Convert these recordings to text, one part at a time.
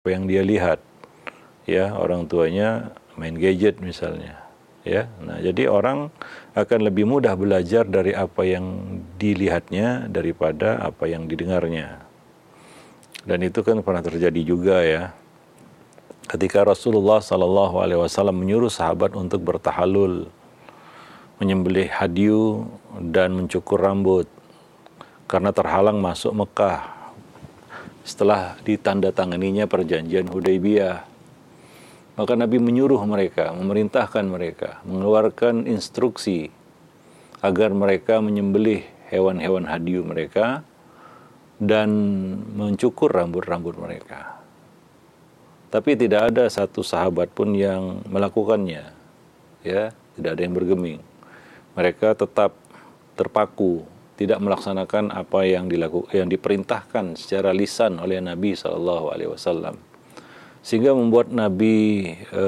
apa yang dia lihat. Ya, orang tuanya main gadget misalnya. Ya, nah jadi orang akan lebih mudah belajar dari apa yang dilihatnya daripada apa yang didengarnya. Dan itu kan pernah terjadi juga ya. Ketika Rasulullah SAW menyuruh sahabat untuk bertahalul, menyembelih hadyu dan mencukur rambut karena terhalang masuk Mekah setelah ditandatanganinya perjanjian Hudaybiyah. Maka Nabi menyuruh mereka, memerintahkan mereka, mengeluarkan instruksi agar mereka menyembelih hewan-hewan hadyu mereka dan mencukur rambut-rambut mereka. Tapi tidak ada satu sahabat pun yang melakukannya. Ya, tidak ada yang bergeming. Mereka tetap terpaku, tidak melaksanakan apa yang diperintahkan secara lisan oleh Nabi SAW. Sehingga membuat Nabi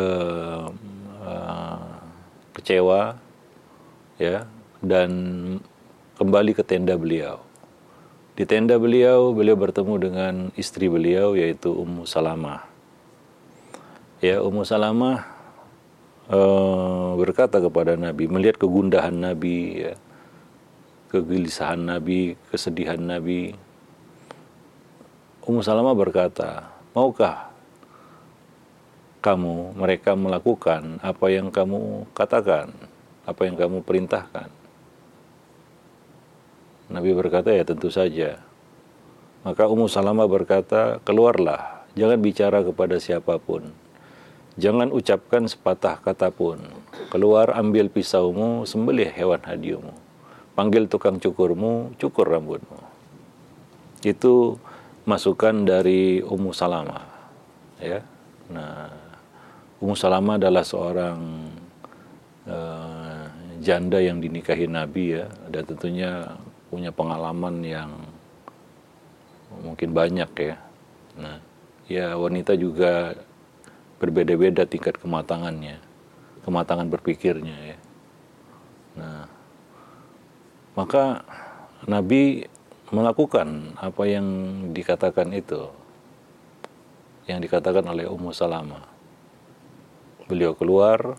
kecewa, ya, dan kembali ke tenda beliau. Di tenda beliau bertemu dengan istri beliau yaitu Ummu Salamah. Ya, Ummu Salamah berkata kepada Nabi, melihat kegundahan Nabi, ya, kegelisahan Nabi, kesedihan Nabi. Ummu Salamah berkata, maukah mereka melakukan apa yang kamu katakan, apa yang kamu perintahkan? Nabi berkata, ya tentu saja. Maka Ummu Salamah berkata, keluarlah, jangan bicara kepada siapapun, jangan ucapkan sepatah kata pun. Keluar, ambil pisaumu, sembelih hewan hadyumu, panggil tukang cukurmu, cukur rambutmu. Itu masukan dari Ummu Salamah. Ya, nah, Ummu Salamah adalah seorang janda yang dinikahi Nabi, ya, dan tentunya punya pengalaman yang mungkin banyak, ya. Nah, ya, wanita juga berbeda-beda tingkat kematangannya, kematangan berpikirnya, ya. Nah, maka Nabi melakukan apa yang dikatakan itu, yang dikatakan oleh Ummu Salamah. Beliau keluar,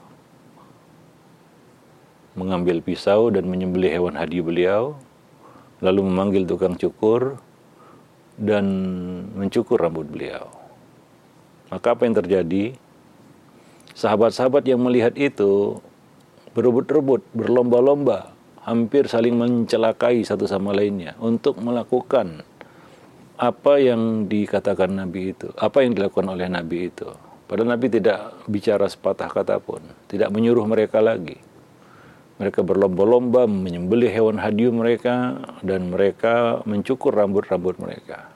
mengambil pisau dan menyembelih hewan hadyu beliau, lalu memanggil tukang cukur dan mencukur rambut beliau. Maka apa yang terjadi? Sahabat-sahabat yang melihat itu berebut-rebut, berlomba-lomba, hampir saling mencelakai satu sama lainnya untuk melakukan apa yang dikatakan Nabi itu, apa yang dilakukan oleh Nabi itu. Padahal Nabi tidak bicara sepatah kata pun, tidak menyuruh mereka lagi. Mereka berlomba-lomba menyembelih hewan hadyu mereka dan mereka mencukur rambut-rambut mereka.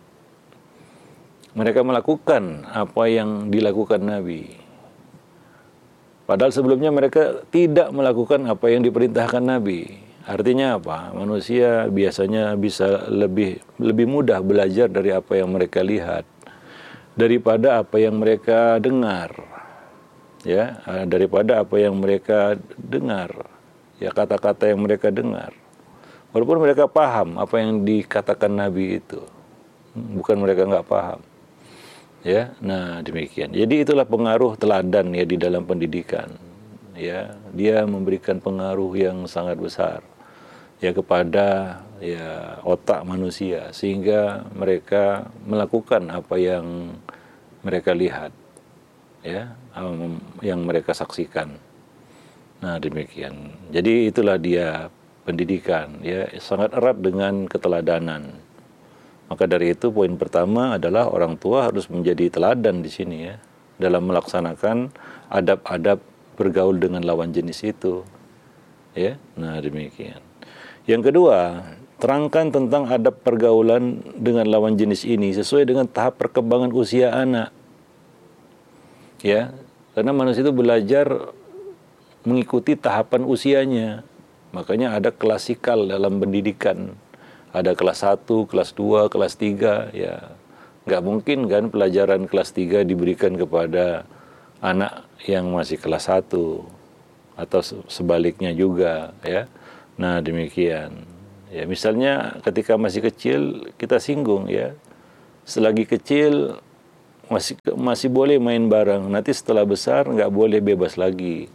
Mereka melakukan apa yang dilakukan Nabi. Padahal sebelumnya mereka tidak melakukan apa yang diperintahkan Nabi. Artinya apa? Manusia biasanya bisa lebih mudah belajar dari apa yang mereka lihat daripada apa yang mereka dengar. Ya, daripada apa yang mereka dengar. Ya, kata-kata yang mereka dengar. Walaupun mereka paham apa yang dikatakan Nabi itu. Bukan mereka nggak paham. Ya, nah demikian. Jadi itulah pengaruh teladan, ya, di dalam pendidikan. Ya, dia memberikan pengaruh yang sangat besar, ya, kepada, ya, otak manusia sehingga mereka melakukan apa yang mereka lihat, ya, yang mereka saksikan. Nah demikian. Jadi itulah dia pendidikan, ya, sangat erat dengan keteladanan. Maka dari itu poin pertama adalah orang tua harus menjadi teladan di sini, ya, dalam melaksanakan adab-adab bergaul dengan lawan jenis itu, ya. Nah demikian. Yang kedua, terangkan tentang adab pergaulan dengan lawan jenis ini sesuai dengan tahap perkembangan usia anak, ya, karena manusia itu belajar mengikuti tahapan usianya. Makanya ada klasikal dalam pendidikan. Ada kelas 1, kelas 2, kelas 3, ya. Nggak mungkin kan pelajaran kelas 3 diberikan kepada anak yang masih kelas 1 atau sebaliknya juga, ya. Nah, demikian. Ya, misalnya ketika masih kecil kita singgung, ya. Selagi kecil masih boleh main bareng. Nanti setelah besar nggak boleh bebas lagi.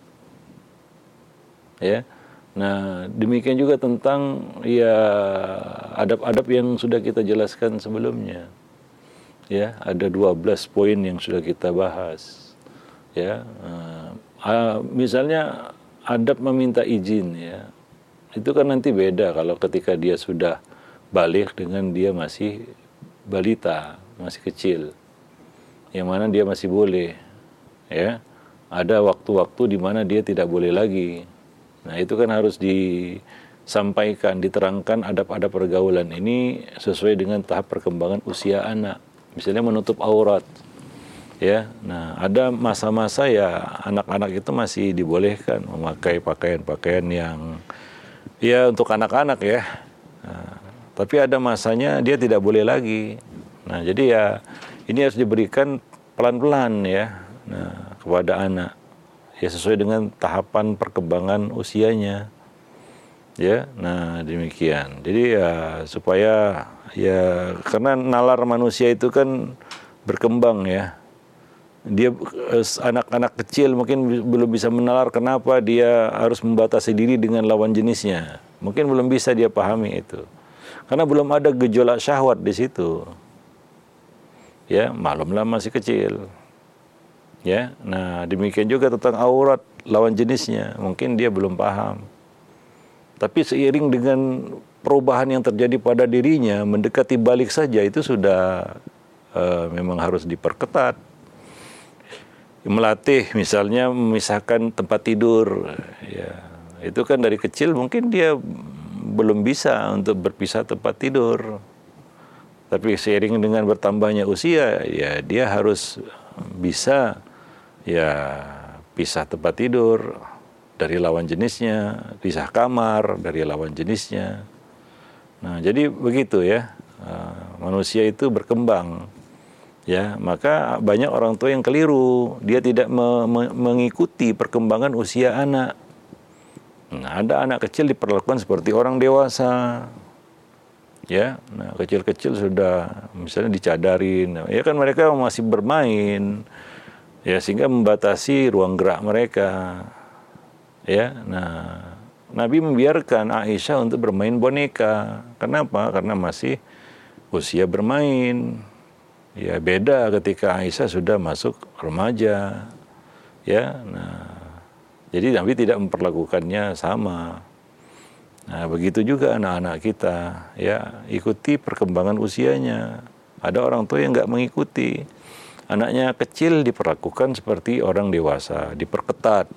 Ya. Nah, demikian juga tentang ya adab-adab yang sudah kita jelaskan sebelumnya. Ya, ada 12 poin yang sudah kita bahas. Ya, misalnya adab meminta izin, ya. Itu kan nanti beda kalau ketika dia sudah balik dengan dia masih balita, masih kecil. Yang mana dia masih boleh, ya. Ada waktu-waktu di mana dia tidak boleh lagi. Nah, itu kan harus disampaikan, diterangkan adab-adab pergaulan ini sesuai dengan tahap perkembangan usia anak. Misalnya menutup aurat. Ya. Nah, ada masa-masa ya anak-anak itu masih dibolehkan memakai pakaian-pakaian yang ya untuk anak-anak ya. Nah, tapi ada masanya dia tidak boleh lagi. Nah, jadi ya ini harus diberikan pelan-pelan ya. Nah, kepada anak. Ya sesuai dengan tahapan perkembangan usianya. Ya, nah demikian. Jadi ya supaya ya karena nalar manusia itu kan berkembang ya. Dia anak-anak kecil mungkin belum bisa menalar kenapa dia harus membatasi diri dengan lawan jenisnya. Mungkin belum bisa dia pahami itu. Karena belum ada gejolak syahwat di situ. Ya, maklumlah masih kecil. Ya, nah demikian juga tentang aurat lawan jenisnya, mungkin dia belum paham. Tapi seiring dengan perubahan yang terjadi pada dirinya, mendekati balik saja itu sudah memang harus diperketat. Melatih misalnya memisahkan tempat tidur, ya itu kan dari kecil mungkin dia belum bisa untuk berpisah tempat tidur. Tapi seiring dengan bertambahnya usia, ya dia harus bisa ya pisah tempat tidur dari lawan jenisnya, pisah kamar dari lawan jenisnya. Nah, jadi begitu ya. Manusia itu berkembang. Ya, maka banyak orang tua yang keliru, dia tidak mengikuti perkembangan usia anak. Nah, ada anak kecil diperlakukan seperti orang dewasa. Ya, nah kecil-kecil sudah misalnya dicadarin. Ya kan mereka masih bermain. Ya, sehingga membatasi ruang gerak mereka. Ya, nah Nabi membiarkan Aisyah untuk bermain boneka. Kenapa? Karena masih usia bermain. Ya, beda ketika Aisyah sudah masuk remaja. Ya, nah jadi Nabi tidak memperlakukannya sama. Nah, begitu juga anak-anak kita, ya, ikuti perkembangan usianya. Ada orang tua yang nggak mengikuti. Anaknya kecil diperlakukan seperti orang dewasa, diperketat.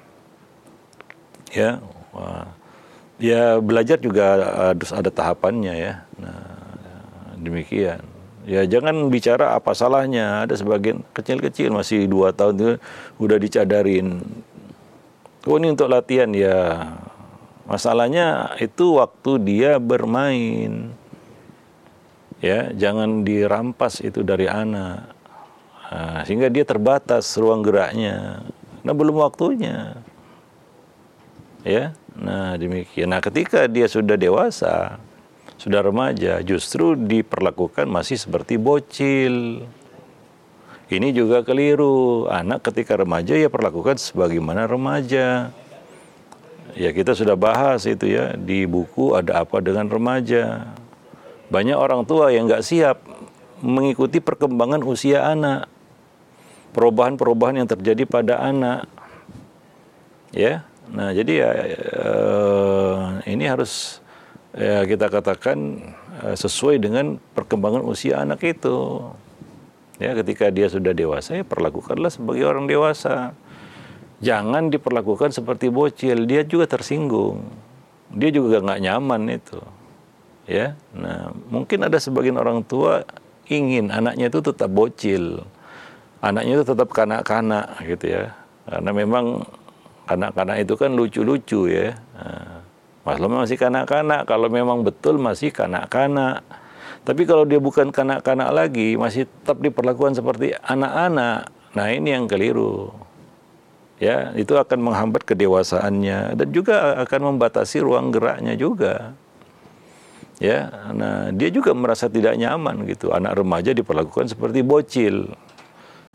Ya, ya belajar juga harus ada tahapannya ya. Nah, demikian. Ya jangan bicara apa salahnya. Ada sebagian kecil-kecil masih 2 tahun itu udah dicadarin. Oh ini untuk latihan ya. Masalahnya itu waktu dia bermain. Ya, jangan dirampas itu dari anak. Nah, sehingga dia terbatas ruang geraknya. Nah, belum waktunya. Ya. Nah, demikian. Nah, ketika dia sudah dewasa, sudah remaja, justru diperlakukan masih seperti bocil. Ini juga keliru. Anak ketika remaja ya perlakukan sebagaimana remaja. Ya kita sudah bahas itu ya di buku Ada Apa Dengan Remaja. Banyak orang tua yang nggak siap mengikuti perkembangan usia anak, perubahan-perubahan yang terjadi pada anak. Ya, nah jadi ya ini harus ya kita katakan sesuai dengan perkembangan usia anak itu. Ya, ketika dia sudah dewasa ya perlakukanlah sebagai orang dewasa. Jangan diperlakukan seperti bocil, dia juga tersinggung. Dia juga nggak nyaman itu. Ya. Nah, mungkin ada sebagian orang tua ingin anaknya itu tetap bocil. Anaknya itu tetap kanak-kanak gitu ya. Karena memang kanak-kanak itu kan lucu-lucu ya. Nah, maksudnya masih kanak-kanak, kalau memang betul masih kanak-kanak. Tapi kalau dia bukan kanak-kanak lagi, masih tetap diperlakukan seperti anak-anak. Nah, ini yang keliru. Ya, itu akan menghambat kedewasaannya dan juga akan membatasi ruang geraknya juga. Ya, nah dia juga merasa tidak nyaman gitu. Anak remaja diperlakukan seperti bocil.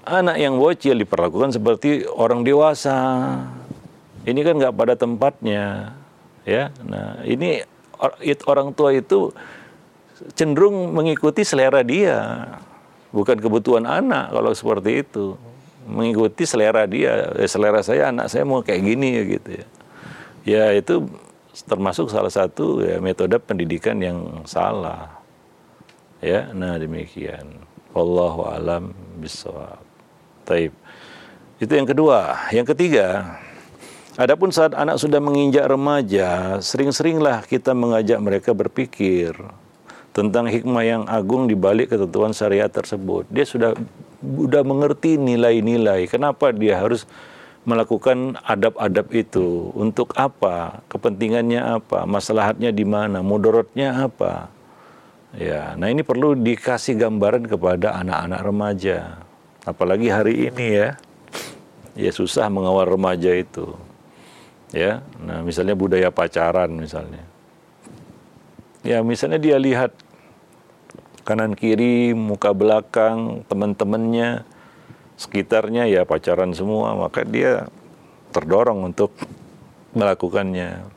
Anak yang bocil diperlakukan seperti orang dewasa. Ini kan nggak pada tempatnya, ya. Nah, ini orang tua itu cenderung mengikuti selera dia, bukan kebutuhan anak kalau seperti itu. Mengikuti selera dia, selera saya, anak saya mau kayak gini ya gitu ya. Ya itu termasuk salah satu ya metode pendidikan yang salah. Ya, nah demikian. Wallahu a'lam bishawab. Taib. Itu yang kedua. Yang ketiga, adapun saat anak sudah menginjak remaja, sering-seringlah kita mengajak mereka berpikir tentang hikmah yang agung di balik ketentuan syariat tersebut. Dia sudah mengerti nilai-nilai. Kenapa dia harus melakukan adab-adab itu? Untuk apa? Kepentingannya apa? Maslahatnya di mana? Mudaratnya apa? Ya, nah ini perlu dikasih gambaran kepada anak-anak remaja. Apalagi hari ini ya. Ya susah mengawal remaja itu. Ya, nah misalnya budaya pacaran misalnya. Ya misalnya dia lihat kanan kiri, muka belakang, teman-temannya, sekitarnya ya pacaran semua, maka dia terdorong untuk melakukannya.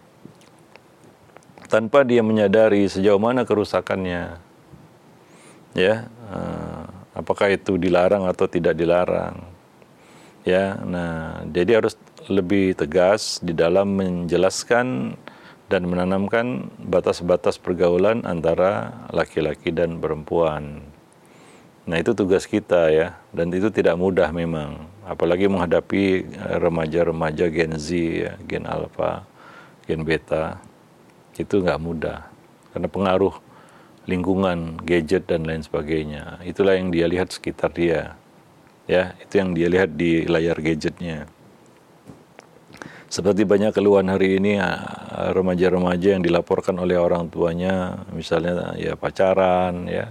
Tanpa dia menyadari sejauh mana kerusakannya. Ya, apakah itu dilarang atau tidak dilarang. Ya, nah jadi harus lebih tegas di dalam menjelaskan dan menanamkan batas-batas pergaulan antara laki-laki dan perempuan. Nah itu tugas kita ya, dan itu tidak mudah memang. Apalagi menghadapi remaja-remaja Gen Z, ya, Gen Alpha, Gen Beta, itu nggak mudah. Karena pengaruh lingkungan, gadget dan lain sebagainya. Itulah yang dia lihat sekitar dia. Ya, itu yang dia lihat di layar gadgetnya. Seperti banyak keluhan hari ini remaja-remaja yang dilaporkan oleh orang tuanya, misalnya ya pacaran, ya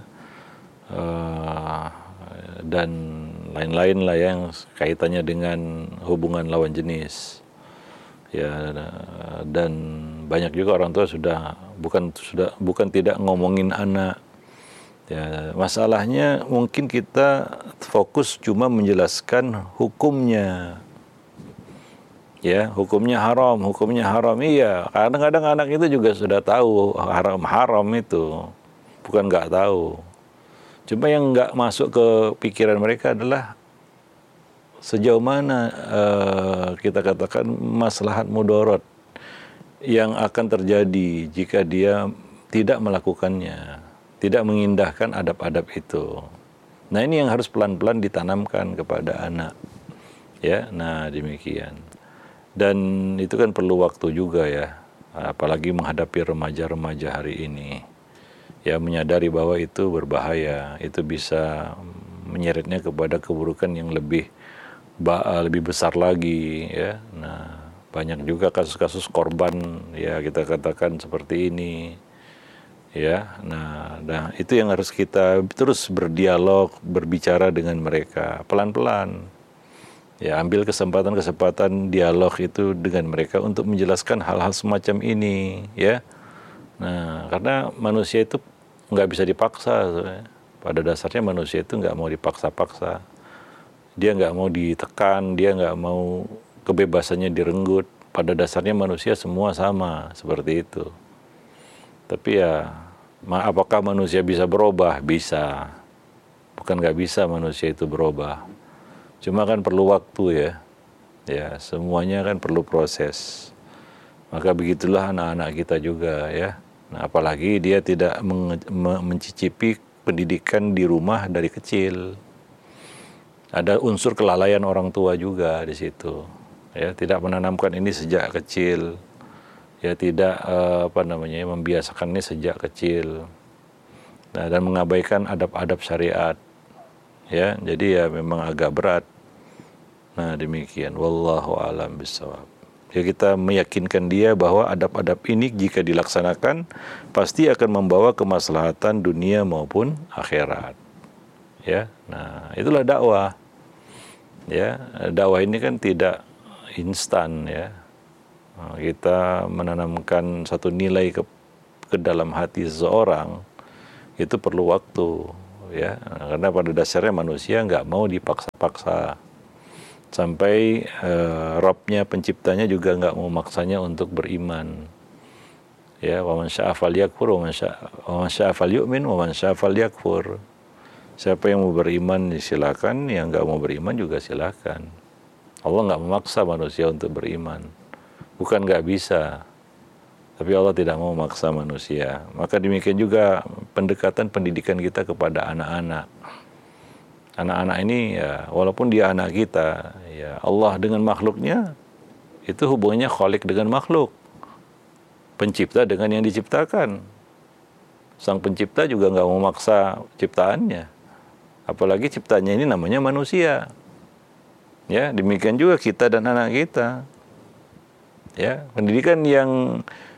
dan lain-lain lah yang kaitannya dengan hubungan lawan jenis, ya dan banyak juga orang tua bukan tidak ngomongin anak. Ya, masalahnya mungkin kita fokus cuma menjelaskan hukumnya. Ya, hukumnya haram, iya. Kadang-kadang anak itu juga sudah tahu haram itu, bukan nggak tahu. Cuma yang nggak masuk ke pikiran mereka adalah sejauh mana kita katakan maslahat mudarat yang akan terjadi jika dia tidak melakukannya, tidak mengindahkan adab-adab itu. Nah ini yang harus pelan-pelan ditanamkan kepada anak. Ya, nah demikian. Dan itu kan perlu waktu juga ya, apalagi menghadapi remaja-remaja hari ini. Ya menyadari bahwa itu berbahaya, itu bisa menyeretnya kepada keburukan yang lebih besar lagi ya. Nah, banyak juga kasus-kasus korban ya kita katakan seperti ini. Ya. Nah, itu yang harus kita terus berdialog, berbicara dengan mereka pelan-pelan. Ya, ambil kesempatan dialog itu dengan mereka untuk menjelaskan hal-hal semacam ini, ya. Nah, karena manusia itu nggak bisa dipaksa. Pada dasarnya manusia itu nggak mau dipaksa-paksa. Dia nggak mau ditekan, dia nggak mau kebebasannya direnggut. Pada dasarnya manusia semua sama, seperti itu. Tapi ya, apakah manusia bisa berubah? Bisa. Bukan nggak bisa manusia itu berubah. Cuma kan perlu waktu ya. Ya, semuanya kan perlu proses. Maka begitulah anak-anak kita juga ya. Nah, apalagi dia tidak mencicipi pendidikan di rumah dari kecil. Ada unsur kelalaian orang tua juga di situ. Ya, tidak menanamkan ini sejak kecil. Ya, tidak membiasakannya sejak kecil. Nah, dan mengabaikan adab-adab syariat. Ya, jadi ya memang agak berat. Nah, demikian. Wallahu a'lam bishawab. Ya, kita meyakinkan dia bahwa adab-adab ini jika dilaksanakan pasti akan membawa kemaslahatan dunia maupun akhirat. Ya. Nah, itulah dakwah. Ya, dakwah ini kan tidak instan ya. Nah, kita menanamkan satu nilai ke dalam hati seseorang itu perlu waktu. ya, karena pada dasarnya manusia nggak mau dipaksa-paksa. Sampai Robnya, penciptanya juga nggak mau maksanya untuk beriman. Ya, wa man syaa'a falyakfur wa man syaa'a falyu'min wa man syaa'a falyakfur. Siapa yang mau beriman silakan, yang nggak mau beriman juga silakan. Allah nggak memaksa manusia untuk beriman. Bukan nggak bisa, tapi Allah tidak mau memaksa manusia. Maka demikian juga pendekatan pendidikan kita kepada anak-anak. Anak-anak ini ya, walaupun dia anak kita, ya Allah dengan makhluknya itu hubungannya khalik dengan makhluk, pencipta dengan yang diciptakan. Sang pencipta juga nggak mau maksa ciptaannya, apalagi ciptanya ini namanya manusia. Ya, demikian juga kita dan anak kita. Ya, pendidikan yang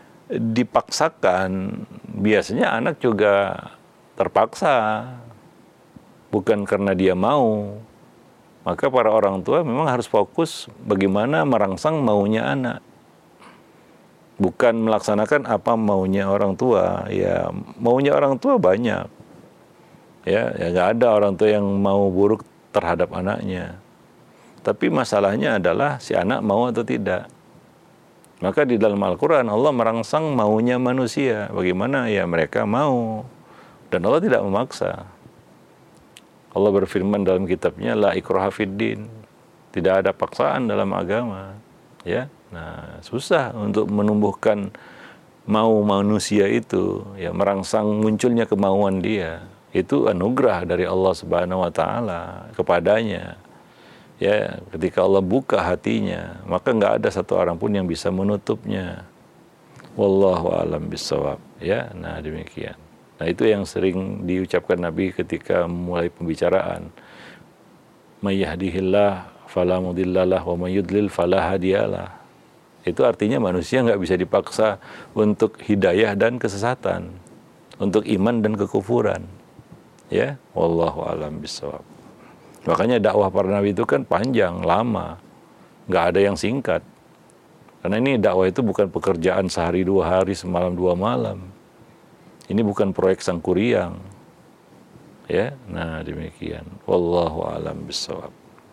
dipaksakan biasanya anak juga terpaksa, bukan karena dia mau. Maka para orang tua memang harus fokus bagaimana merangsang maunya anak, bukan melaksanakan apa maunya orang tua. Ya, maunya orang tua banyak. Ya nggak ada orang tua yang mau buruk terhadap anaknya. Tapi masalahnya adalah si anak mau atau tidak. Maka di dalam Al-Quran Allah merangsang maunya manusia. Bagaimana ya mereka mau. Dan Allah tidak memaksa. Allah berfirman dalam kitabnya, la ikraha fiddin. Tidak ada paksaan dalam agama. Ya, nah susah untuk menumbuhkan mau manusia itu, ya merangsang munculnya kemauan dia. Itu anugerah dari Allah Subhanahu wa taala kepadanya. Ya, ketika Allah buka hatinya, maka nggak ada satu orang pun yang bisa menutupnya. Wallahu a'lam bishawab. Ya, nah demikian. Nah, itu yang sering diucapkan Nabi ketika mulai pembicaraan. May yahdihillah fala mudhillalah wa may yudlil fala hadiyalah. Itu artinya manusia nggak bisa dipaksa untuk hidayah dan kesesatan, untuk iman dan kekufuran. Ya, wallahu a'lam bishawab. Makanya dakwah para nabi itu kan panjang, lama, nggak ada yang singkat. Karena ini dakwah itu bukan pekerjaan sehari dua hari, semalam dua malam. Ini bukan proyek Sangkuriang. Ya, nah demikian. Wallahu a'lam bishawab.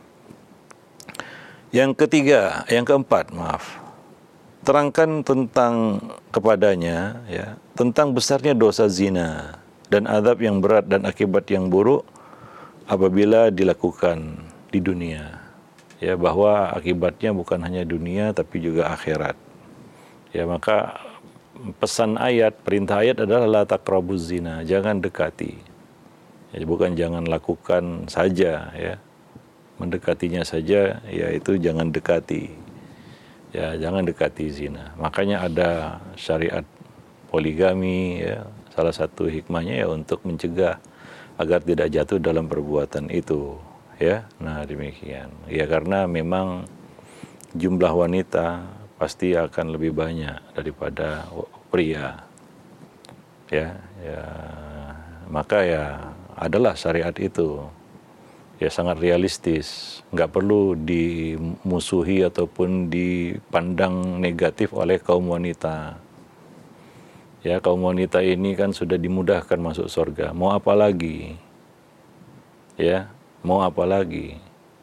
Yang keempat, maaf. Terangkan tentang kepadanya, ya, tentang besarnya dosa zina dan azab yang berat dan akibat yang buruk apabila dilakukan di dunia. Ya, bahwa akibatnya bukan hanya dunia tapi juga akhirat. Ya, maka pesan ayat, perintah ayat adalah la taqrabuz zina, jangan dekati. Jadi bukan jangan lakukan saja, ya. Mendekatinya saja, yaitu jangan dekati. Ya, jangan dekati zina. Makanya ada syariat poligami, ya. Salah satu hikmahnya ya untuk mencegah agar tidak jatuh dalam perbuatan itu, ya. Nah, demikian. Ya, karena memang jumlah wanita pasti akan lebih banyak daripada pria. Ya, maka ya adalah syariat itu. Ya sangat realistis, nggak perlu dimusuhi ataupun dipandang negatif oleh kaum wanita. Ya, kaum wanita ini kan sudah dimudahkan masuk surga. Mau apa lagi? Ya, mau apa lagi?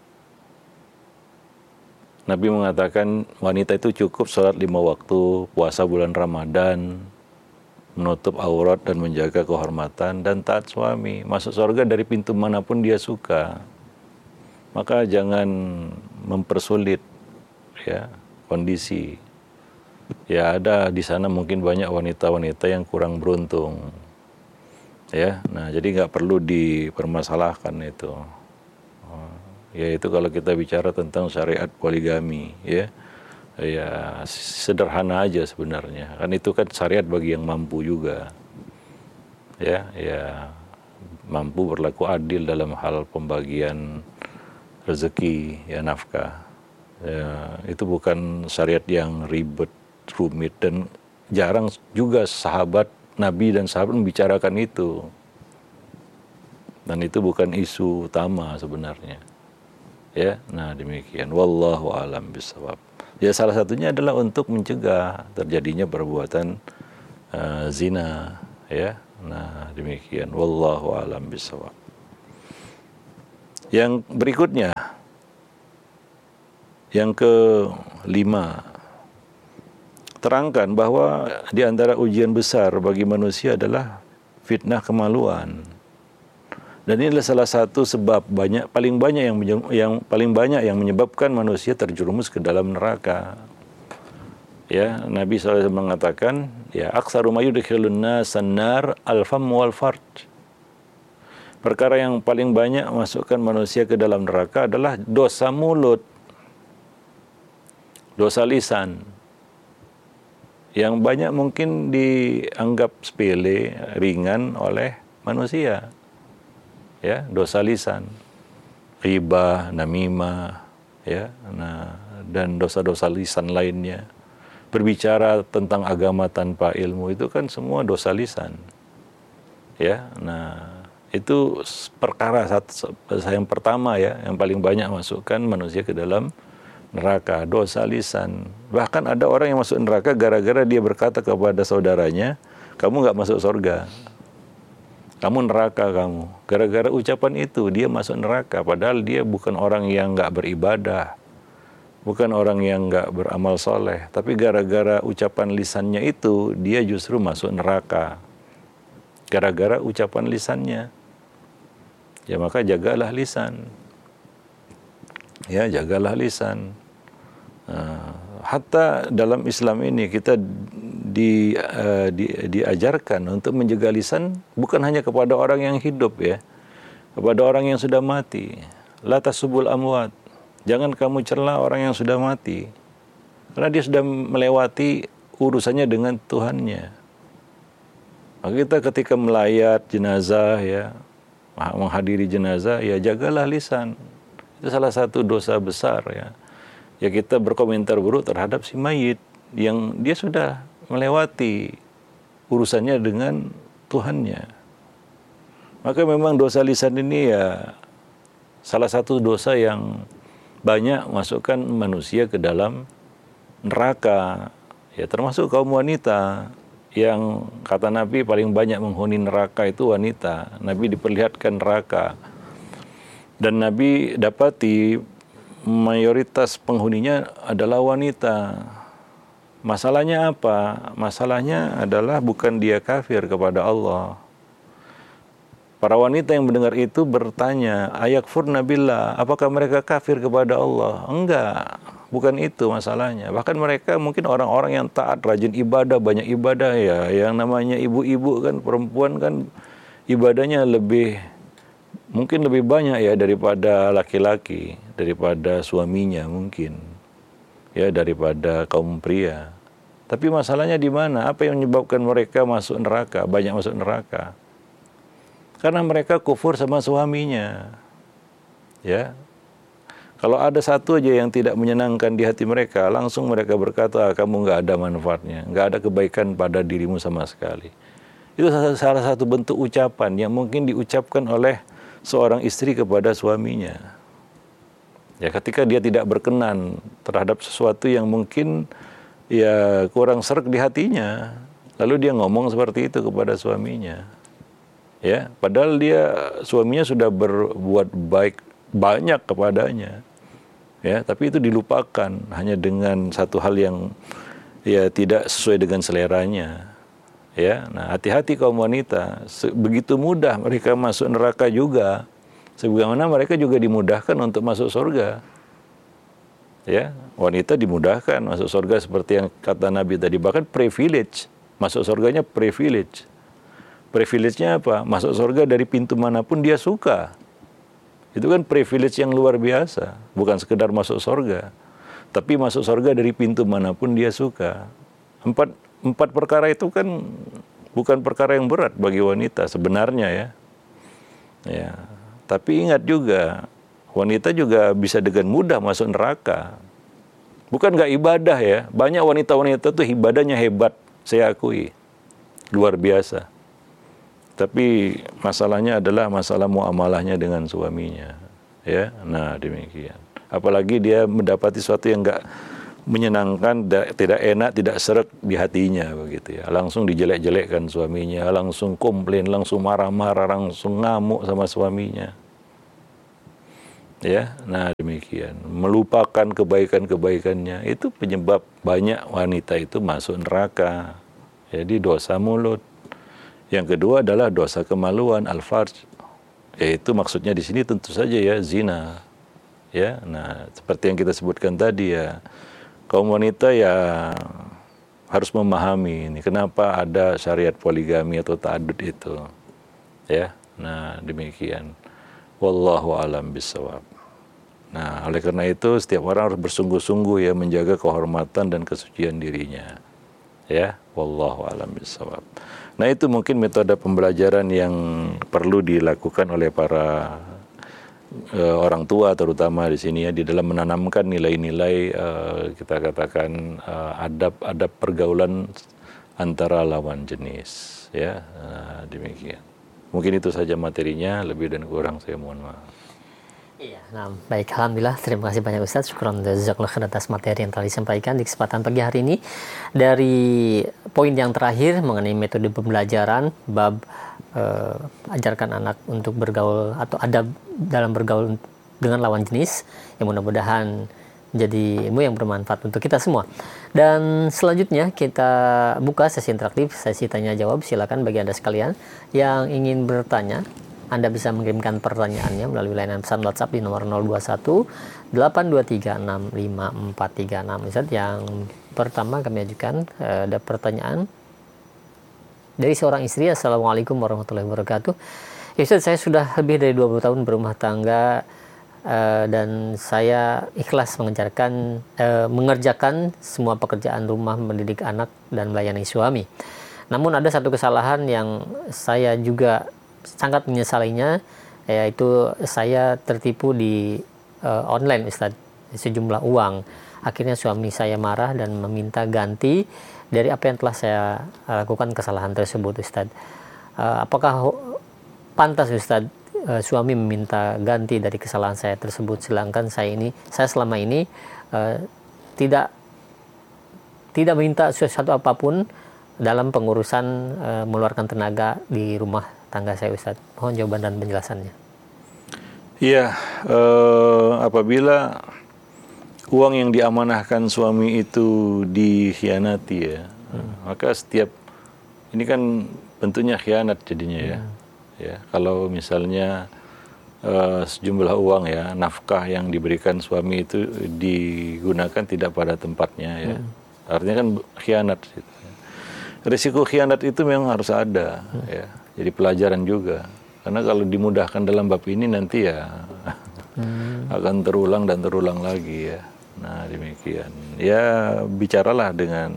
Nabi mengatakan wanita itu cukup sholat 5 waktu, puasa bulan Ramadan, menutup aurat dan menjaga kehormatan, dan taat suami. Masuk surga dari pintu manapun dia suka. Maka jangan mempersulit, ya, kondisi. Ya, ada di sana mungkin banyak wanita-wanita yang kurang beruntung. Ya, nah jadi nggak perlu dipermasalahkan itu. Yaitu kalau kita bicara tentang syariat poligami, ya sederhana aja sebenarnya. Kan itu kan syariat bagi yang mampu juga, ya mampu berlaku adil dalam hal pembagian rezeki, ya nafkah. Ya, itu bukan syariat yang ribet, rumit, dan jarang juga sahabat Nabi dan sahabat membicarakan itu. Dan itu bukan isu utama sebenarnya. Ya, nah demikian. Wallahu a'lam bishawab. Ya, salah satunya adalah untuk mencegah terjadinya perbuatan zina, ya. Nah, demikian. Wallahu a'lam bishawab. Yang berikutnya, yang kelima, terangkan bahwa di antara ujian besar bagi manusia adalah fitnah kemaluan. Dan ini adalah salah satu sebab paling banyak yang menyebabkan manusia terjerumus ke dalam neraka. Ya, Nabi SAW mengatakan, ya, aktsaru ma yudkhilun nasan nar al-fam wal farj. Perkara yang paling banyak masukkan manusia ke dalam neraka adalah dosa mulut, dosa lisan. Yang banyak mungkin dianggap sepele, ringan oleh manusia. Ya, dosa lisan, ghibah, namimah, ya, dan dosa-dosa lisan lainnya. Berbicara tentang agama tanpa ilmu itu kan semua dosa lisan. Ya, itu perkara yang pertama ya, yang paling banyak masukkan manusia ke dalam neraka, dosa lisan. Bahkan ada orang yang masuk neraka gara-gara dia berkata kepada saudaranya, kamu nggak masuk surga, kamu neraka kamu. Gara-gara ucapan itu dia masuk neraka, padahal dia bukan orang yang nggak beribadah, bukan orang yang nggak beramal soleh, tapi gara-gara ucapan lisannya itu dia justru masuk neraka. Gara-gara ucapan lisannya. Ya, maka jagalah lisan. Ya, jagalah lisan. Hatta dalam Islam ini kita diajarkan untuk menjaga lisan bukan hanya kepada orang yang hidup ya, kepada orang yang sudah mati. La tasubul amwat. Jangan kamu cela orang yang sudah mati. Karena dia sudah melewati urusannya dengan Tuhannya. Maka kita ketika melayat jenazah ya, menghadiri jenazah, ya jagalah lisan. Itu salah satu dosa besar ya. Ya, kita berkomentar buruk terhadap si mayit yang dia sudah melewati urusannya dengan Tuhannya. Maka memang dosa lisan ini ya salah satu dosa yang banyak masukkan manusia ke dalam neraka. Ya, termasuk kaum wanita. Yang kata Nabi paling banyak menghuni neraka itu wanita. Nabi diperlihatkan neraka. Dan Nabi dapati mayoritas penghuninya adalah wanita. Masalahnya apa? Masalahnya adalah bukan dia kafir kepada Allah. Para wanita yang mendengar itu bertanya, ayakfurna billah, apakah mereka kafir kepada Allah? Enggak, bukan itu masalahnya. Bahkan mereka mungkin orang-orang yang taat, rajin ibadah, banyak ibadah ya. Yang namanya ibu-ibu kan, perempuan kan ibadahnya mungkin lebih banyak ya daripada laki-laki, daripada suaminya mungkin. Ya, daripada kaum pria. Tapi masalahnya di mana? Apa yang menyebabkan mereka masuk neraka, banyak masuk neraka? Karena mereka kufur sama suaminya. Ya. Kalau ada satu aja yang tidak menyenangkan di hati mereka, langsung mereka berkata, kamu nggak ada manfaatnya, nggak ada kebaikan pada dirimu sama sekali. Itu salah satu bentuk ucapan yang mungkin diucapkan oleh seorang istri kepada suaminya. Ya, ketika dia tidak berkenan terhadap sesuatu yang mungkin ya kurang sreg di hatinya, lalu dia ngomong seperti itu kepada suaminya. Ya, padahal suaminya sudah berbuat baik banyak kepadanya. Ya, tapi itu dilupakan hanya dengan satu hal yang ya tidak sesuai dengan seleranya. Ya, nah hati-hati kaum wanita, begitu mudah mereka masuk neraka juga. Sebagaimana mereka juga dimudahkan untuk masuk surga. Ya, wanita dimudahkan masuk surga seperti yang kata Nabi tadi, bahkan privilege. Masuk surganya privilege. Privilege-nya apa? Masuk surga dari pintu manapun dia suka. Itu kan privilege yang luar biasa. Bukan sekedar masuk surga, tapi masuk surga dari pintu manapun dia suka. Empat perkara itu kan bukan perkara yang berat bagi wanita sebenarnya ya. Ya. Tapi ingat juga, wanita juga bisa dengan mudah masuk neraka. Bukan nggak ibadah ya. Banyak wanita-wanita tuh ibadahnya hebat, saya akui. Luar biasa. Tapi masalahnya adalah masalah muamalahnya dengan suaminya. Ya, nah demikian. Apalagi dia mendapati sesuatu yang nggak menyenangkan, tidak enak, tidak sreg di hatinya begitu ya. Langsung dijelek-jelekkan suaminya, langsung komplain, langsung marah-marah, langsung ngamuk sama suaminya. Ya, nah demikian. Melupakan kebaikan-kebaikannya itu penyebab banyak wanita itu masuk neraka. Jadi dosa mulut. Yang kedua adalah dosa kemaluan, al-farj. Yaitu maksudnya di sini tentu saja ya zina. Ya, nah seperti yang kita sebutkan tadi ya, kaum wanita ya harus memahami ini kenapa ada syariat poligami atau ta'adud itu. Ya, nah demikian. Wallahu alam bisawab. Nah, oleh karena itu setiap orang harus bersungguh-sungguh ya menjaga kehormatan dan kesucian dirinya. Ya, wallahu alam bisawab. Nah, itu mungkin metode pembelajaran yang perlu dilakukan oleh para orang tua terutama di sini ya di dalam menanamkan nilai-nilai kita katakan adab-adab pergaulan antara lawan jenis ya. Demikian. Mungkin itu saja materinya, lebih dan kurang saya mohon maaf. Iya, nah, baik, alhamdulillah, terima kasih banyak Ustaz. Syukran jazakallahu khairan atas materi yang telah disampaikan di kesempatan pagi hari ini. Dari poin yang terakhir mengenai metode pembelajaran bab ajarkan anak untuk bergaul atau adab dalam bergaul dengan lawan jenis, yang mudah-mudahan jadi ilmu yang bermanfaat untuk kita semua. Dan selanjutnya kita buka sesi interaktif, sesi tanya jawab. Silakan bagi Anda sekalian yang ingin bertanya, Anda bisa mengirimkan pertanyaannya melalui layanan pesan WhatsApp di nomor 021 823 65436. Ustaz, yang pertama kami ajukan ada pertanyaan dari seorang istri. Assalamualaikum warahmatullahi wabarakatuh. Ya Ustaz, saya sudah lebih dari 20 tahun berumah tangga dan saya ikhlas mengerjakan semua pekerjaan rumah, mendidik anak dan melayani suami. Namun ada satu kesalahan yang saya juga sangat menyesalinya, yaitu saya tertipu di online Ustaz, sejumlah uang. Akhirnya suami saya marah dan meminta ganti dari apa yang telah saya lakukan kesalahan tersebut Ustaz. Apakah pantas Ustaz suami meminta ganti dari kesalahan saya tersebut, sedangkan saya selama ini tidak minta sesuatu apapun dalam pengurusan mengeluarkan tenaga di rumah tangga saya Ustaz. Mohon jawaban dan penjelasannya. Iya, apabila uang yang diamanahkan suami itu dikhianati ya, maka ini kan bentuknya khianat jadinya ya. Ya, kalau misalnya sejumlah uang ya, nafkah yang diberikan suami itu digunakan tidak pada tempatnya ya, artinya kan khianat. Risiko khianat itu memang harus ada ya, jadi pelajaran juga. Karena kalau dimudahkan dalam bab ini nanti ya akan terulang dan terulang lagi ya. Nah demikian. Ya bicaralah dengan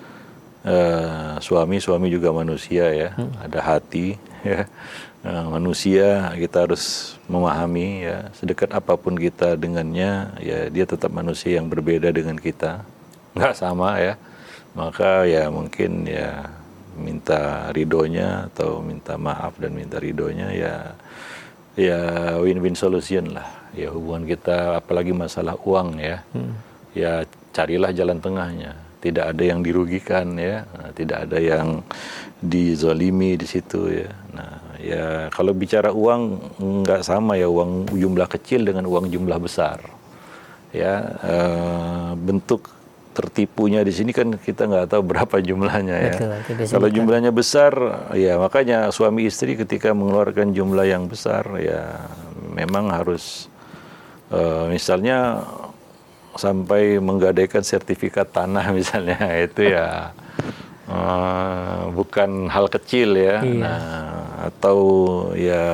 suami juga manusia ya, ada hati ya. Manusia kita harus memahami ya, sedekat apapun kita dengannya ya dia tetap manusia yang berbeda dengan kita, nggak sama ya. Maka ya mungkin ya minta ridhonya atau minta maaf dan minta ridhonya ya win-win solution lah ya hubungan kita, apalagi masalah uang ya. Ya carilah jalan tengahnya, tidak ada yang dirugikan ya, tidak ada yang dizalimi di situ ya. Nah ya kalau bicara uang nggak sama ya, uang jumlah kecil dengan uang jumlah besar ya. Bentuk tertipunya di sini kan kita nggak tahu berapa jumlahnya ya. Betul, kalau jumlahnya besar ya makanya suami istri ketika mengeluarkan jumlah yang besar ya memang harus misalnya sampai menggadaikan sertifikat tanah misalnya, itu ya bukan hal kecil ya. Iya. Nah, atau ya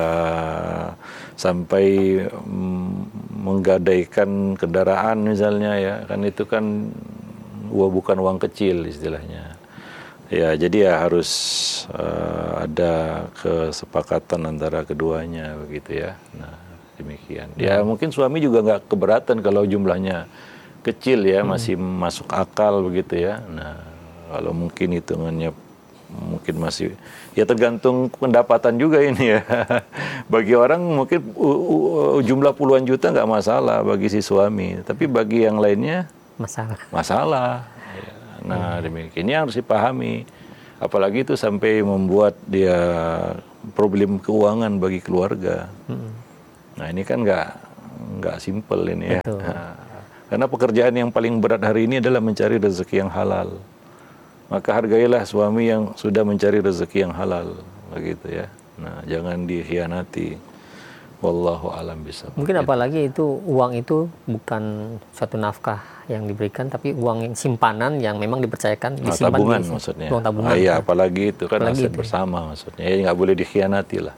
sampai menggadaikan kendaraan misalnya ya, kan itu kan bukan uang kecil istilahnya. Ya, jadi ya harus ada kesepakatan antara keduanya begitu ya. Nah, demikian. Ya mungkin suami juga nggak keberatan kalau jumlahnya kecil ya, masih masuk akal begitu ya. Nah, kalau mungkin hitungannya mungkin masih ya tergantung pendapatan juga ini ya. Bagi orang mungkin jumlah puluhan juta nggak masalah bagi si suami, tapi bagi yang lainnya masalah. Ya. Nah demikian, ini harus dipahami. Apalagi itu sampai membuat dia problem keuangan bagi keluarga. Nah ini kan nggak nggak simpel ini ya. Betul. Karena pekerjaan yang paling berat hari ini adalah mencari rezeki yang halal. Maka hargailah suami yang sudah mencari rezeki yang halal, begitu ya. Nah, jangan dikhianati. Wallahu alam bisawab. Mungkin apalagi itu uang itu bukan suatu nafkah yang diberikan, tapi uang yang simpanan yang memang dipercayakan disimpan tabungan di maksudnya. uang tabungan. Iya, apalagi itu kan Apalagi aset itu. bersama maksudnya. Ya nggak boleh dikhianati lah.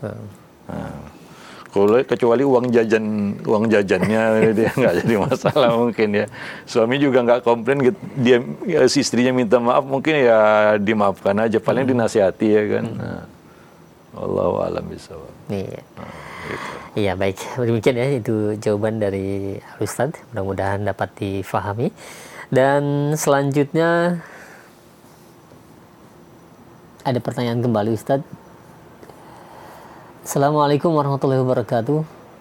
Kecuali uang jajannya dia nggak jadi masalah mungkin ya. Suami juga nggak komplain gitu. Si istrinya minta maaf mungkin ya dimaafkan aja, paling dinasihati ya kan. Wallahu a'lam bishawab. Iya. Gitu. Iya, baik. Demikian ya, itu jawaban dari Ustadz. Mudah-mudahan dapat difahami. Dan selanjutnya ada pertanyaan kembali, Ustadz. Assalamualaikum warahmatullahi wabarakatuh.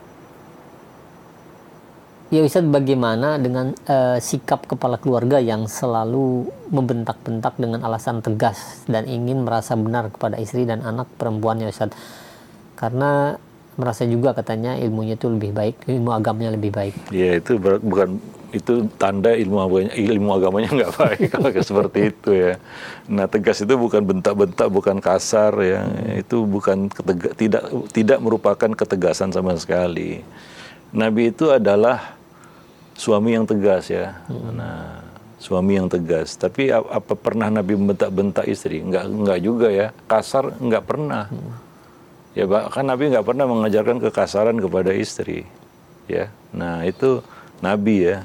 Ya Ustadz, bagaimana dengan sikap kepala keluarga yang selalu membentak-bentak dengan alasan tegas dan ingin merasa benar kepada istri dan anak perempuannya, Ustadz? Karena merasa juga katanya ilmunya itu lebih baik, ilmu agamanya lebih baik. Ya itu bukan, itu tanda ilmu agamanya nggak baik kalau seperti itu ya. Nah, tegas itu bukan bentak-bentak, bukan kasar ya. Itu bukan tidak merupakan ketegasan sama sekali. Nabi itu adalah suami yang tegas ya. Nah, suami yang tegas. Tapi apa pernah Nabi bentak-bentak istri? Enggak juga ya. Kasar enggak pernah. Ya bahkan Nabi nggak pernah mengajarkan kekasaran kepada istri. Ya. Nah, itu Nabi ya.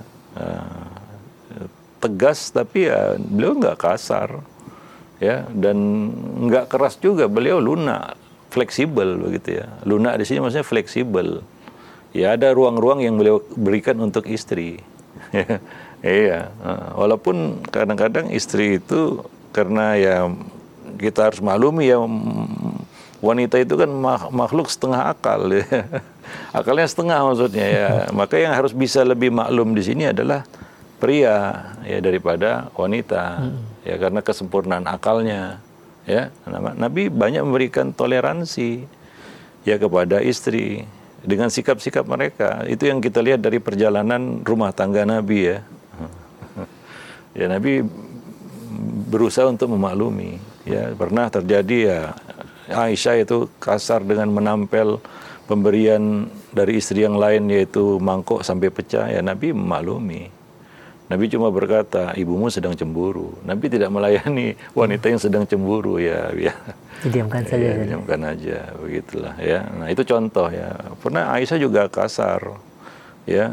Tegas tapi ya beliau nggak kasar ya, dan nggak keras juga, beliau lunak, fleksibel begitu ya. Lunak di sini maksudnya fleksibel ya, ada ruang-ruang yang beliau berikan untuk istri. Iya, walaupun kadang-kadang istri itu karena ya kita harus maklumi ya, wanita itu kan makhluk setengah akal ya. Akalnya setengah maksudnya ya. Maka yang harus bisa lebih maklum di sini adalah pria ya daripada wanita. Ya karena kesempurnaan akalnya ya. Nabi banyak memberikan toleransi ya kepada istri dengan sikap-sikap mereka. Itu yang kita lihat dari perjalanan rumah tangga Nabi ya. Ya Nabi berusaha untuk memaklumi. Ya pernah terjadi ya, Aisyah itu kasar dengan menampel pemberian dari istri yang lain, yaitu mangkok sampai pecah. Ya Nabi memaklumi. Nabi cuma berkata, ibumu sedang cemburu. Nabi tidak melayani wanita yang sedang cemburu ya. Didiamkan saja. Ya, didiamkan aja, begitulah ya. Nah itu contoh ya. Pernah Aisyah juga kasar, ya,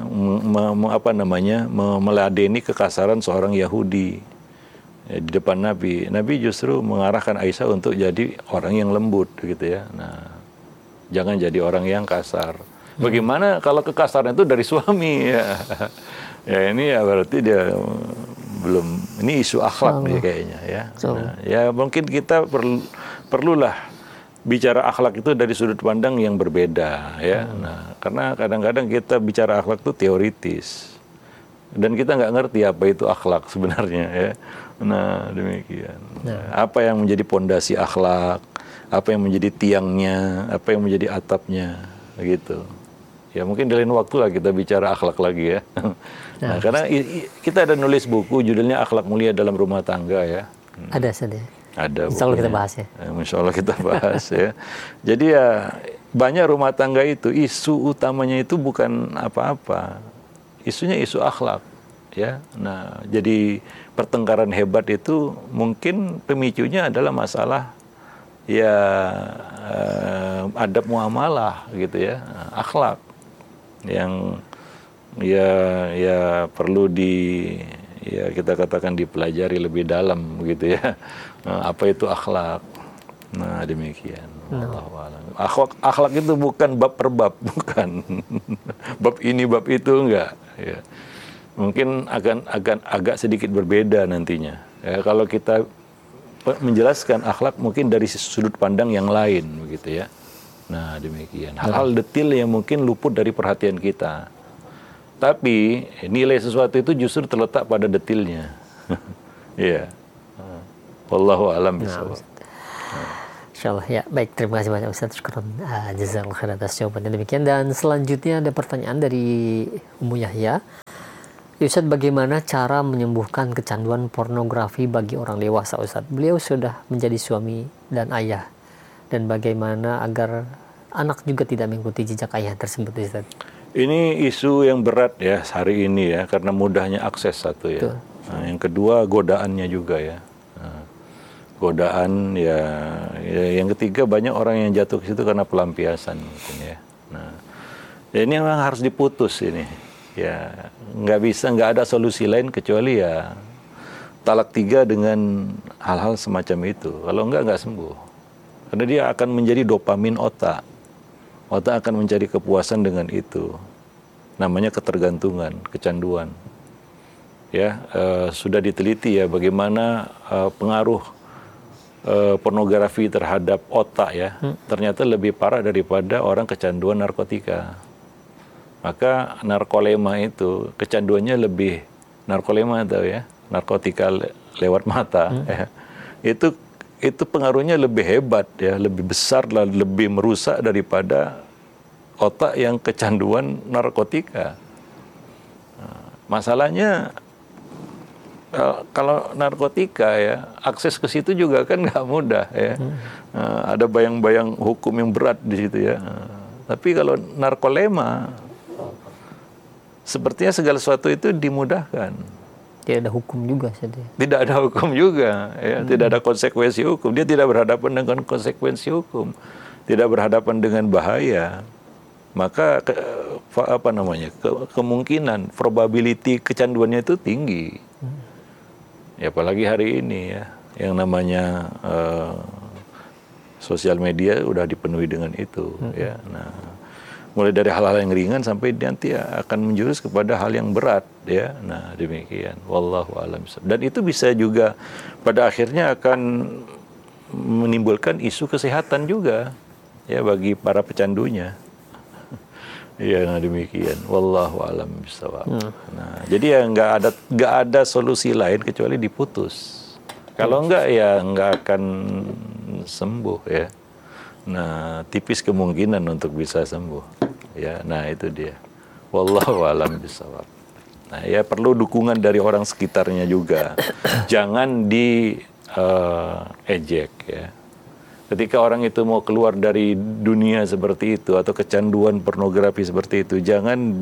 meladeni kekasaran seorang Yahudi ya, di depan Nabi. Nabi justru mengarahkan Aisyah untuk jadi orang yang lembut, gitu ya. Nah, jangan jadi orang yang kasar. Bagaimana kalau kekasaran itu dari suami ya? Ya ini ya berarti dia belum, ini isu akhlak dia kayaknya ya. Nah, ya mungkin kita perlulah bicara akhlak itu dari sudut pandang yang berbeda ya. Nah, karena kadang-kadang kita bicara akhlak itu teoritis dan kita nggak ngerti apa itu akhlak sebenarnya ya. Nah demikian. Apa yang menjadi pondasi akhlak, apa yang menjadi tiangnya, apa yang menjadi atapnya, begitu. Ya mungkin di lain waktu lah kita bicara akhlak lagi ya. Nah, karena kita ada nulis buku judulnya Akhlak Mulia Dalam Rumah Tangga ya. Ada saja. Ada. Insya Allah kita bahas ya. Insya Allah kita bahas ya. Jadi ya banyak rumah tangga itu isu utamanya itu bukan apa-apa. Isunya isu akhlak ya. Nah jadi pertengkaran hebat itu mungkin pemicunya adalah masalah ya adab muamalah gitu ya, akhlak yang ya perlu ya kita katakan dipelajari lebih dalam gitu ya. Apa itu akhlak? Nah demikian. Akhlak itu bukan bab per bab, bukan bab ini bab itu enggak. Ya. Mungkin akan agak sedikit berbeda nantinya. Ya, kalau kita menjelaskan akhlak mungkin dari sudut pandang yang lain begitu ya. Nah demikian. Hal-hal detil yang mungkin luput dari perhatian kita. Tapi nilai sesuatu itu justru terletak pada detilnya. Iya. Wallahu a'lam bishawab. Insyaallah ya. Baik, terima kasih banyak Ustaz. Syukran. Jazakallahu khairan atas jawabannya demikian. Dan selanjutnya ada pertanyaan dari Ummu Yahya. Ya Ustaz, bagaimana cara menyembuhkan kecanduan pornografi bagi orang dewasa Ustaz? Beliau sudah menjadi suami dan ayah. Dan bagaimana agar anak juga tidak mengikuti jejak ayah tersebut Ustaz? Ini isu yang berat ya hari ini ya, karena mudahnya akses satu ya. Nah, yang kedua godaannya juga ya. Godaan ya, yang ketiga banyak orang yang jatuh ke situ karena pelampiasan mungkin ya. Nah, ini memang harus diputus ini. Ya, nggak ada solusi lain kecuali ya talak 3 dengan hal-hal semacam itu. Kalau nggak sembuh. Karena dia akan menjadi dopamin otak. Otak akan mencari kepuasan dengan itu. Namanya ketergantungan, kecanduan. Ya, sudah diteliti ya bagaimana pengaruh pornografi terhadap otak ya, ternyata lebih parah daripada orang kecanduan narkotika. Maka narkolema itu kecanduannya lebih, narkolema tahu ya, narkotika lewat mata ya. Itu pengaruhnya lebih hebat ya, lebih besar, lebih merusak daripada otak yang kecanduan narkotika. Masalahnya kalau narkotika ya, akses ke situ juga kan nggak mudah ya. Ada bayang-bayang hukum yang berat di situ ya. Tapi kalau narkolema, sepertinya segala sesuatu itu dimudahkan. Tidak ada hukum juga saja. Tidak ada hukum juga ya. Tidak ada konsekuensi hukum. Dia tidak berhadapan dengan konsekuensi hukum. Tidak berhadapan dengan bahaya. Maka kemungkinan, probability kecanduannya itu tinggi. Ya apalagi hari ini ya, yang namanya sosial media udah dipenuhi dengan itu ya. Nah, mulai dari hal-hal yang ringan sampai nanti akan menjurus kepada hal yang berat ya. Nah, demikian. Wallahu a'lam. Dan itu bisa juga pada akhirnya akan menimbulkan isu kesehatan juga ya bagi para pecandunya. Iya, nah demikian. Wallahu a'lam bishawab. Nah, jadi ya nggak ada solusi lain kecuali diputus. Kalau nggak akan sembuh ya. Nah, tipis kemungkinan untuk bisa sembuh. Ya, nah itu dia. Wallahu a'lam bishawab. Nah, ya perlu dukungan dari orang sekitarnya juga. Jangan ejek ya. Ketika orang itu mau keluar dari dunia seperti itu atau kecanduan pornografi seperti itu, jangan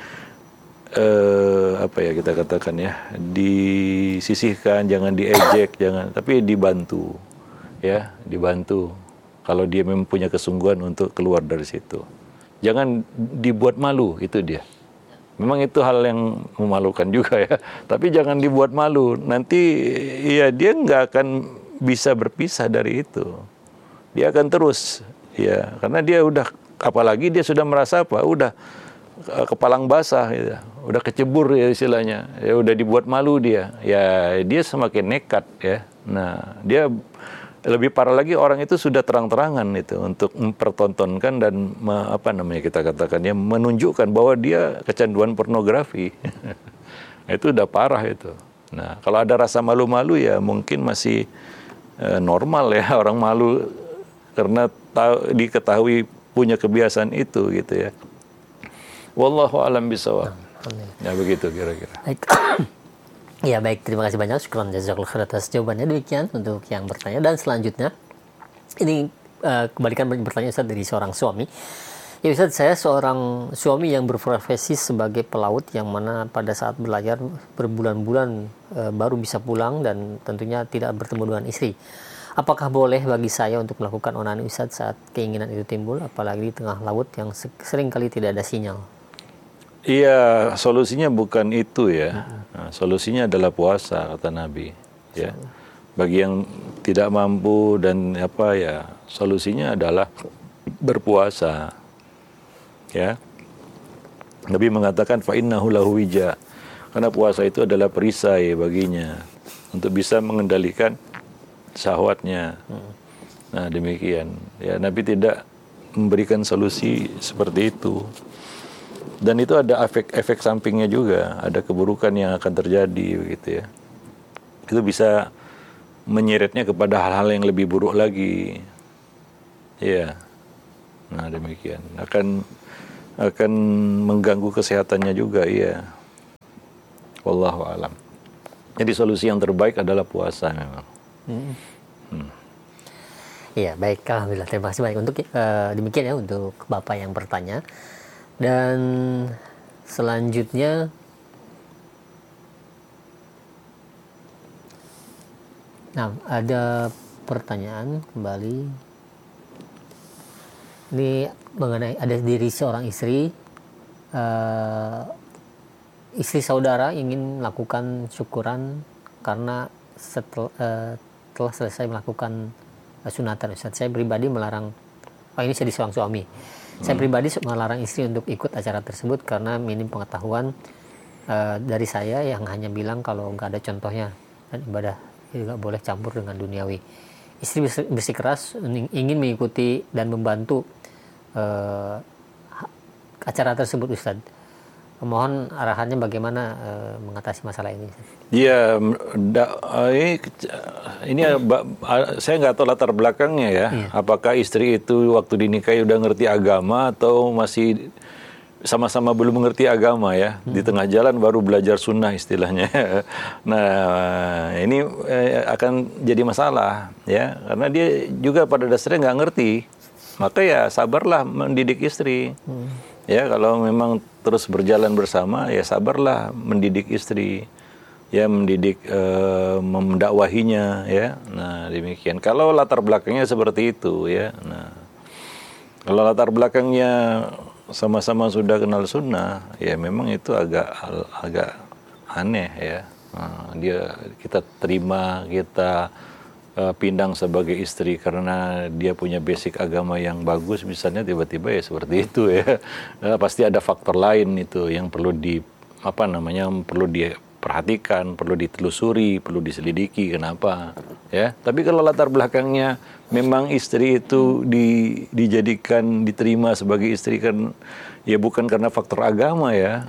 kita katakan ya, disisihkan, jangan diejek, tapi dibantu ya, dibantu. Kalau dia mempunyai kesungguhan untuk keluar dari situ, jangan dibuat malu, itu dia. Memang itu hal yang memalukan juga ya, tapi jangan dibuat malu. Nanti ya dia nggak akan bisa berpisah dari itu. Dia akan terus, ya, karena dia apalagi dia sudah merasa udah kepalang basah, ya, udah kecebur ya istilahnya, ya udah dibuat malu dia, ya dia semakin nekat ya. Nah, dia lebih parah lagi, orang itu sudah terang-terangan itu untuk mempertontonkan dan kita katakan ya, menunjukkan bahwa dia kecanduan pornografi. Itu udah parah itu. Nah, kalau ada rasa malu-malu ya mungkin masih normal ya, orang malu karena diketahui punya kebiasaan itu gitu ya. Wallahu a'lam bishawab. Ya begitu kira-kira. Baik. Ya baik, terima kasih banyak. Syukran jazakallahu khairan atas jawabannya. Demikian untuk yang bertanya. Dan selanjutnya ini kembalikan pertanyaan Ustaz dari seorang suami. Ya Ustaz, saya seorang suami yang berprofesi sebagai pelaut, yang mana pada saat belajar berbulan-bulan baru bisa pulang dan tentunya tidak bertemu dengan istri. Apakah boleh bagi saya untuk melakukan onani Ustaz saat keinginan itu timbul, apalagi di tengah laut yang seringkali tidak ada sinyal? Iya, solusinya bukan itu ya. Nah, solusinya adalah puasa, kata Nabi. Ya, bagi yang tidak mampu dan solusinya adalah berpuasa. Ya, Nabi mengatakan fa innahu lahu wija, karena puasa itu adalah perisai baginya untuk bisa mengendalikan syahwatnya. Nah, demikian. Ya, Nabi tidak memberikan solusi seperti itu. Dan itu ada efek sampingnya juga, ada keburukan yang akan terjadi begitu ya. Itu bisa menyeretnya kepada hal-hal yang lebih buruk lagi. Iya. Nah, demikian. Akan mengganggu kesehatannya juga, iya. Wallahu alam. Jadi solusi yang terbaik adalah puasa memang. Iya, baik. Alhamdulillah. Terima kasih banyak untuk demikian ya untuk Bapak yang bertanya. Dan selanjutnya, nah ada pertanyaan kembali. Ini mengenai ada diri seorang istri, istri saudara ingin melakukan syukuran karena telah selesai melakukan sunatan. Ustaz, saya pribadi melarang, ini saya seorang suami. Saya pribadi melarang istri untuk ikut acara tersebut karena minim pengetahuan dari saya yang hanya bilang kalau nggak ada contohnya dan ibadah nggak boleh campur dengan duniawi. Istri bersikeras ingin mengikuti dan membantu acara tersebut, Ustaz. Mohon arahannya bagaimana mengatasi masalah ini. Iya, ini saya nggak tahu latar belakangnya ya. Iya. Apakah istri itu waktu dinikahi udah ngerti agama atau masih sama-sama belum mengerti agama ya. Di tengah jalan baru belajar sunnah istilahnya. Nah, ini akan jadi masalah ya, karena dia juga pada dasarnya nggak ngerti. Maka ya sabarlah mendidik istri. Ya, kalau memang terus berjalan bersama, ya sabarlah mendidik istri, ya mendidik, mendakwahinya, ya. Nah, demikian. Kalau latar belakangnya seperti itu, ya. Nah, kalau latar belakangnya sama-sama sudah kenal sunnah, ya memang itu agak aneh, ya. Nah, kita terima, kita pindang sebagai istri karena dia punya basic agama yang bagus, misalnya tiba-tiba ya seperti itu ya. Pasti ada faktor lain itu yang perlu perlu diperhatikan, perlu ditelusuri, perlu diselidiki kenapa ya. Tapi kalau latar belakangnya memang istri itu diterima sebagai istri kan ya bukan karena faktor agama ya.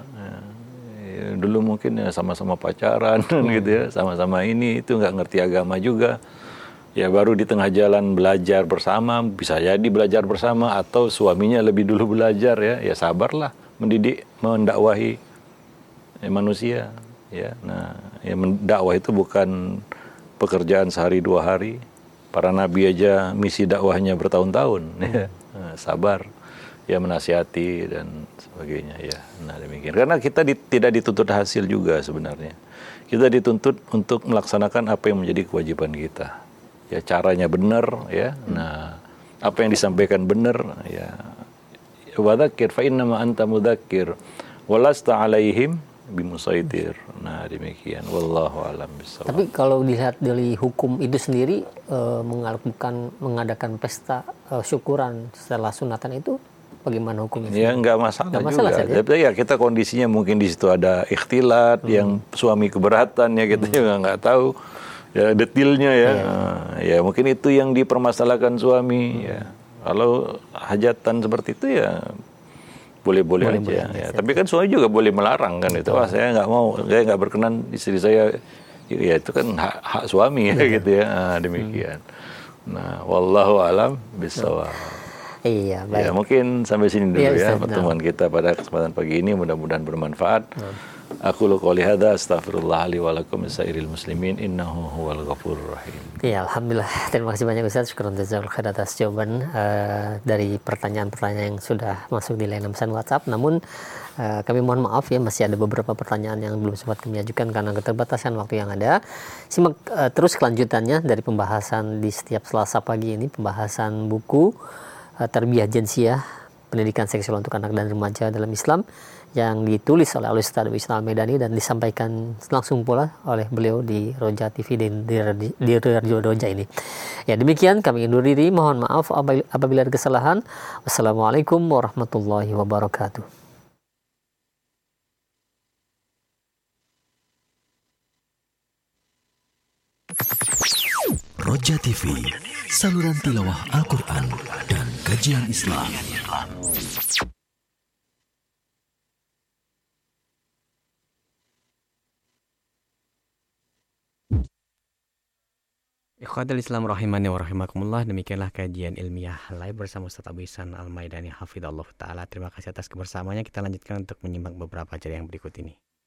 Dulu mungkin ya sama-sama pacaran gitu ya, sama-sama ini itu nggak ngerti agama juga. Ya baru di tengah jalan belajar bersama, bisa jadi belajar bersama atau suaminya lebih dulu belajar ya, ya sabarlah mendidik, mendakwahi manusia ya. Nah, ya mendakwah itu bukan pekerjaan sehari dua hari. Para nabi aja misi dakwahnya bertahun-tahun ya. Nah, sabar ya menasihati dan sebagainya ya. Nah, demikian. Karena kita tidak dituntut hasil juga sebenarnya. Kita dituntut untuk melaksanakan apa yang menjadi kewajiban kita. Ya caranya benar ya. Nah, apa yang disampaikan benar ya. Wa dzakir fa innama anta mudzakir walasta 'alaihim bimusaitir. Nah, demikian. Wallahu a'lam bishawab. Tapi kalau dilihat dari hukum itu sendiri, mengadakan pesta syukuran setelah sunatan itu bagaimana hukumnya? Ya nggak masalah juga. Tapi ya kita kondisinya mungkin di situ ada ikhtilat yang suami keberatan ya, kita juga nggak tahu ya detailnya ya. Ya mungkin itu yang dipermasalahkan suami ya. Kalau hajatan seperti itu ya boleh-boleh aja ya. Tapi kan suami juga boleh melarang kan. Itu saya nggak mau, saya nggak berkenan istri saya, ya itu kan hak suami ya gitu ya. Nah, demikian. Nah, wallahu alam bishawab. Iya, baik. Ya, mungkin sampai sini dulu ya pertemuan kita pada kesempatan pagi ini, mudah-mudahan bermanfaat. Aku qouli hadza astaghfirullah li wa lakum sairil muslimin innahu huwal ghafurur rahim. Ya, alhamdulillah. Terima kasih banyak Ustaz. Syukran jazakallahu khair atas jawaban dari pertanyaan-pertanyaan yang sudah masuk di layanan pesan WhatsApp. Namun kami mohon maaf ya, masih ada beberapa pertanyaan yang belum sempat kami ajukan karena keterbatasan waktu yang ada. Simak terus kelanjutannya dari pembahasan di setiap Selasa pagi ini, pembahasan buku Tarbiyah Jinsiyah, Pendidikan Seksual untuk Anak dan Remaja dalam Islam, yang ditulis oleh Ustaz Wisnu Al-Medani dan disampaikan langsung pula oleh beliau di Roja TV di Radio Roja ini. Ya, demikian kami undur diri. Mohon maaf apabila ada kesalahan. Wassalamualaikum warahmatullahi wabarakatuh. Roja TV, saluran tilawah Al-Quran dan kajian Islam. Ikhwatul Islam rahimani wa rahimakumullah, demikianlah kajian ilmiah live bersama Ustaz Abu Ihsan Al-Maidani hafidhallahu taala. Terima kasih atas kebersamaannya. Kita lanjutkan untuk menyimak beberapa acara yang berikut ini.